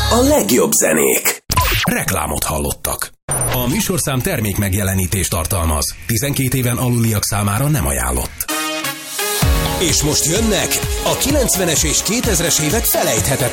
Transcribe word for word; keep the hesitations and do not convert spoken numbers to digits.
A legjobb zenék. Reklámot hallottak. A műsorszám termék megjelenítést tartalmaz. tizenkét éven aluliak számára nem ajánlott. És most jönnek a kilencvenes és kétezres évek felejthetetlen